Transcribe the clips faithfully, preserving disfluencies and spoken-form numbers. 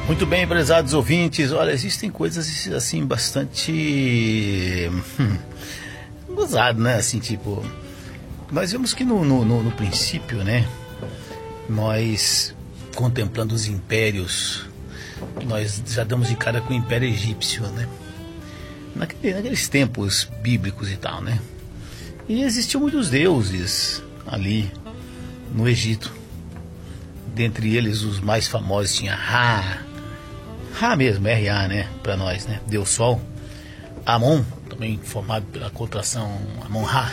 Muito bem, prezados ouvintes. Olha, existem coisas assim bastante hum, gozado, né? Assim, tipo, nós vemos que no, no, no, no princípio, né? Nós contemplando os impérios, nós já damos de cara com o Império Egípcio, né? Naquele, naqueles tempos bíblicos e tal, né? E existiam muitos deuses ali no Egito. Dentre eles, os mais famosos tinha Ra, Ra mesmo, R A, né? Para nós, né? Deus Sol. Amon, também formado pela contração Amon-Ra.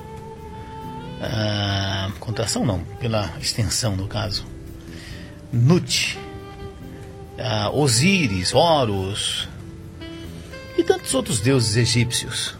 Ah, contração não, pela extensão no caso. Nut, ah, Osíris, Horus e tantos outros deuses egípcios.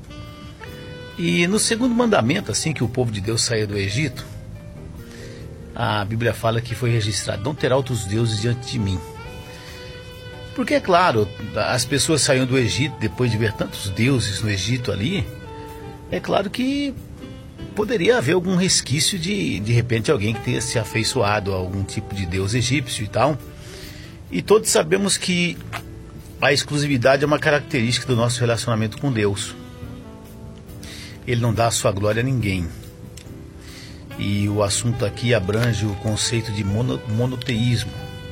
E no segundo mandamento, assim que o povo de Deus saía do Egito, a Bíblia fala que foi registrado: não terá outros deuses diante de mim. Porque, é claro, as pessoas saíam do Egito depois de ver tantos deuses no Egito ali. É claro que poderia haver algum resquício de, de repente, alguém que tenha se afeiçoado a algum tipo de deus egípcio e tal. E todos sabemos que a exclusividade é uma característica do nosso relacionamento com Deus. Ele não dá a sua glória a ninguém. E o assunto aqui abrange o conceito de mono, monoteísmo.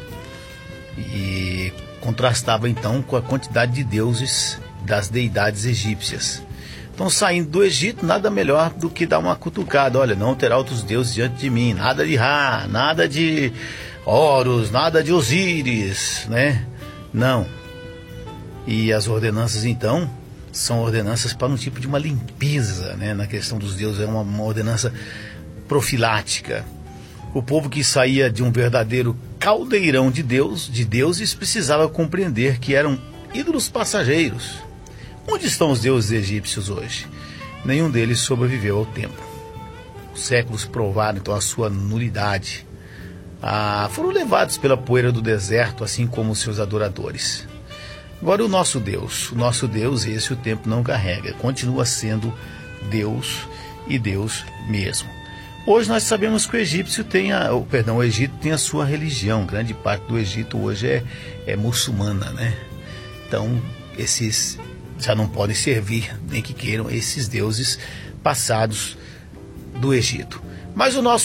E contrastava então com a quantidade de deuses das deidades egípcias. Então, saindo do Egito, nada melhor do que dar uma cutucada. Olha, não terá outros deuses diante de mim. Nada de Ra, nada de Horus, nada de Osíris, né? Não. E as ordenanças, então, são ordenanças para um tipo de uma limpeza, né? Na questão dos deuses, é uma, uma ordenança profilática. O povo que saía de um verdadeiro caldeirão de Deus, de deuses, precisava compreender que eram ídolos passageiros. Onde estão os deuses egípcios hoje? Nenhum deles sobreviveu ao tempo. Os séculos provaram então a sua nulidade. Ah, foram levados pela poeira do deserto, assim como os seus adoradores. Agora o nosso Deus, o nosso Deus, esse o tempo não carrega, continua sendo Deus e Deus mesmo. Hoje nós sabemos que o egípcio tem a, o, perdão, o Egito tem a sua religião. Grande parte do Egito hoje é, é muçulmana, né? Então esses já não podem servir, nem que queiram, esses deuses passados do Egito. Mas o nosso